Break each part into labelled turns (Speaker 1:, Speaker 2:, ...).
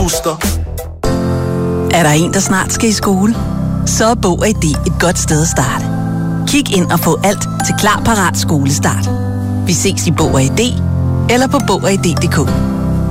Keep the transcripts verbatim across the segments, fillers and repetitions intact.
Speaker 1: Booster.
Speaker 2: Er der en, der snart skal i skole? Så er Bog og I D et godt sted at starte. Kig ind og få alt til Klar Parat Skolestart. Vi ses i Bog og I D eller på bog og i d punktum d k.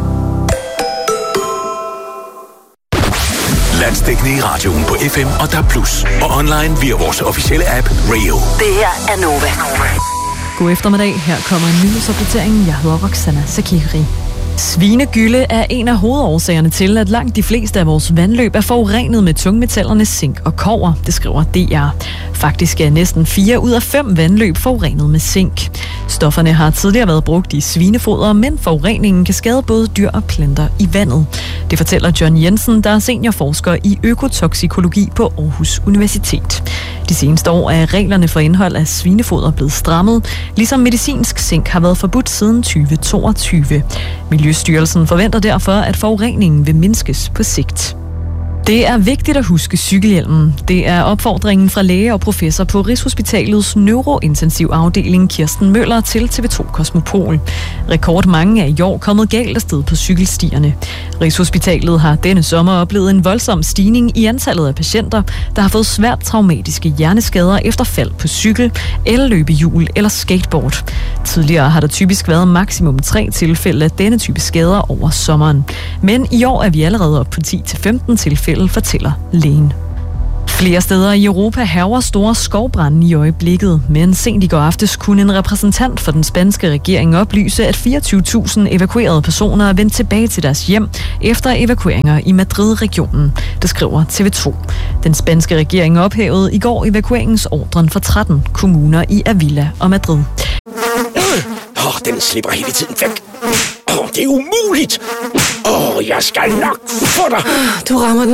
Speaker 3: Landsdækkende i radioen på F M og D A B plus, og online via vores officielle app Rayo.
Speaker 2: Det her er Nova.
Speaker 4: God eftermiddag. Her kommer en nyhedsopdatering. Jeg hedder Roxana Sakiri. Svinegylde er en af hovedårsagerne til, at langt de fleste af vores vandløb er forurenet med tungmetallerne zink og kobber, det skriver D R. Faktisk er næsten fire ud af fem vandløb forurenet med zink. Stofferne har tidligere været brugt i svinefoder, men forureningen kan skade både dyr og planter i vandet. Det fortæller John Jensen, der er seniorforsker i økotoksikologi på Aarhus Universitet. De seneste år er reglerne for indhold af svinefoder blevet strammet, ligesom medicinsk zink har været forbudt siden tyve toogtyve. Miljøstyrelsen forventer derfor, at forureningen vil mindskes på sigt. Det er vigtigt at huske cykelhjelmen. Det er opfordringen fra læge og professor på Rigshospitalets neurointensivafdeling Kirsten Møller til T V to Kosmopol. Rekordmange er i år kommet galt afsted på cykelstierne. Rigshospitalet har denne sommer oplevet en voldsom stigning i antallet af patienter, der har fået svært traumatiske hjerneskader efter fald på cykel, elløbehjul eller skateboard. Tidligere har der typisk været maksimum tre tilfælde af denne type skader over sommeren. Men i år er vi allerede oppe på ti til femten tilfælde, fortæller lægen. Flere steder i Europa hærger store skovbrande i øjeblikket, men sent i går aftes kunne en repræsentant for den spanske regering oplyse, at fireogtyve tusind evakuerede personer er vendt tilbage til deres hjem efter evakueringer i Madrid-regionen. Det skriver T V to. Den spanske regering ophævede i går evakueringsordren for tretten kommuner i Avila og Madrid.
Speaker 5: Åh, oh, den slipper hele tiden væk. Åh, oh, det er umuligt. Åh, oh, jeg skal nok få dig.
Speaker 6: Du rammer den